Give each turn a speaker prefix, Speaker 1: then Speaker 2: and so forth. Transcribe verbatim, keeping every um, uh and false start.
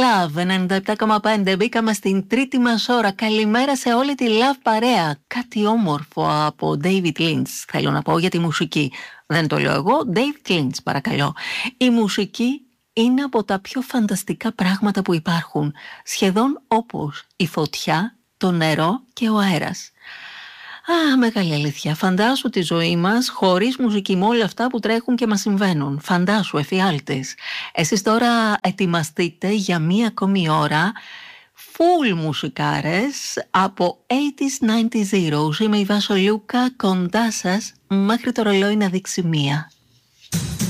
Speaker 1: Love ενενήντα επτά κόμμα πέντε. Μπήκαμε στην τρίτη μας ώρα. Καλημέρα σε όλη τη Love παρέα. Κάτι όμορφο από David Lynch θέλω να πω για τη μουσική. Δεν το λέω εγώ, David Lynch παρακαλώ. Η μουσική είναι από τα πιο φανταστικά πράγματα που υπάρχουν. Σχεδόν όπως η φωτιά, το νερό και ο αέρας. Α, μεγάλη αλήθεια. Φαντάσου τη ζωή μας χωρίς μουσική, με όλα αυτά που τρέχουν και μας συμβαίνουν. Φαντάσου, εφιάλτης. Εσείς τώρα ετοιμαστείτε για μία ακόμη ώρα full μουσικάρες από ογδόντα ενενήντα. Είμαι η Βάσο Λούκα, κοντά σας μέχρι το ρολόι να δείξει μία.